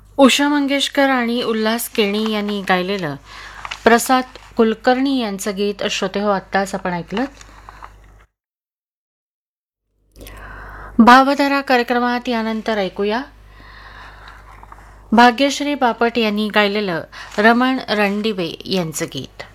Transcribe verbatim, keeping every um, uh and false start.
उषा मंगेशकर आणि उल्हास केणी यांनी गायलेलं प्रसाद कुलकर्णी यांचं गीत श्रोते हो आत्ताच आपण ऐकलं. भावधारा कार्यक्रमात यानंतर ऐकूया भाग्यश्री बापट यांनी गायलेलं रमण रणदिवे यांचं गीत.